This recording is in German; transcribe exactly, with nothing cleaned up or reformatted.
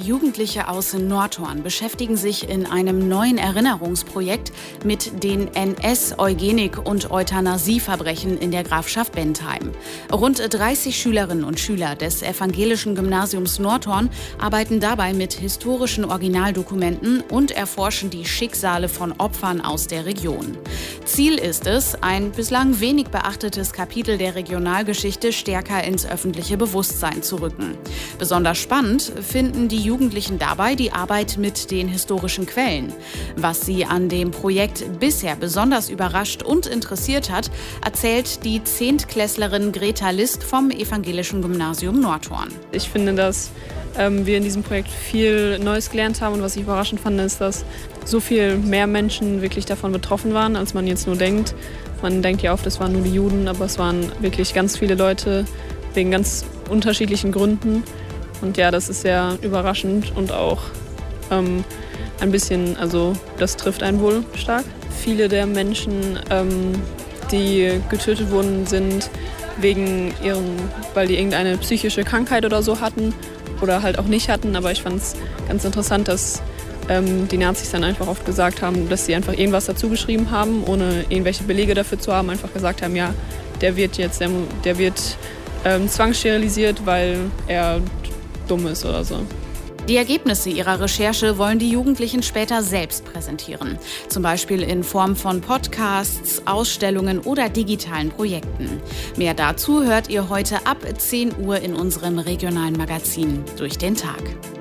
Jugendliche aus Nordhorn beschäftigen sich in einem neuen Erinnerungsprojekt mit den N S-, Eugenik- und Euthanasieverbrechen in der Grafschaft Bentheim. Rund dreißig Schülerinnen und Schüler des Evangelischen Gymnasiums Nordhorn arbeiten dabei mit historischen Originaldokumenten und erforschen die Schicksale von Opfern aus der Region. Ziel ist es, ein bislang wenig beachtetes Kapitel der Regionalgeschichte stärker ins öffentliche Bewusstsein zu rücken. Besonders spannend finden die Jugendlichen dabei die Arbeit mit den historischen Quellen. Was sie an dem Projekt bisher besonders überrascht und interessiert hat, erzählt die Zehntklässlerin Greta List vom Evangelischen Gymnasium Nordhorn. Ich finde, dass ähm, wir in diesem Projekt viel Neues gelernt haben, und was ich überraschend fand, ist, dass so viel mehr Menschen wirklich davon betroffen waren, als man jetzt nur denkt. Man denkt ja oft, es waren nur die Juden, aber es waren wirklich ganz viele Leute wegen ganz unterschiedlichen Gründen. Und ja, das ist sehr überraschend und auch ähm, ein bisschen, also das trifft einen wohl stark. Viele der Menschen, ähm, die getötet wurden, sind wegen ihren, weil die irgendeine psychische Krankheit oder so hatten oder halt auch nicht hatten. Aber ich fand es ganz interessant, dass ähm, die Nazis dann einfach oft gesagt haben, dass sie einfach irgendwas dazu geschrieben haben, ohne irgendwelche Belege dafür zu haben. Einfach gesagt haben, ja, der wird jetzt, der, der wird ähm, zwangssterilisiert, weil er dumm ist oder so. Die Ergebnisse ihrer Recherche wollen die Jugendlichen später selbst präsentieren. Zum Beispiel in Form von Podcasts, Ausstellungen oder digitalen Projekten. Mehr dazu hört ihr heute ab zehn Uhr in unserem regionalen Magazin Durch den Tag.